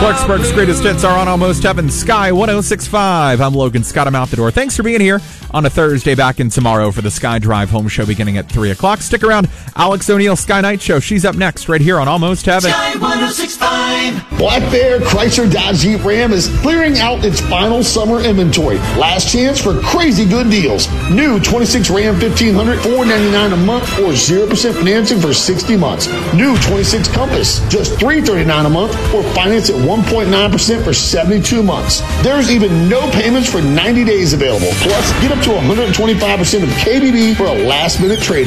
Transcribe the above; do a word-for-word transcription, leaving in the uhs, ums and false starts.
Clarksburg's greatest hits are on Almost Heaven, Sky one oh six point five. I'm Logan Scott. I'm out the door. Thanks for being here on a Thursday. Back in tomorrow for the Sky Drive Home Show beginning at three o'clock. Stick around. Alex O'Neill, Sky Night Show. She's up next right here on Almost Heaven. Sky one oh six point five. Black Bear Chrysler Dodge Jeep Ram is clearing out its final summer inventory. Last chance for crazy good deals. New twenty-six Ram fifteen hundred, four ninety-nine a month or zero percent financing for sixty months. New twenty-six Compass, just three thirty-nine a month or finance at one point nine percent for seventy-two months. There's even no payments for ninety days available. Plus, get up to one hundred twenty-five percent of K B B for a last minute trade.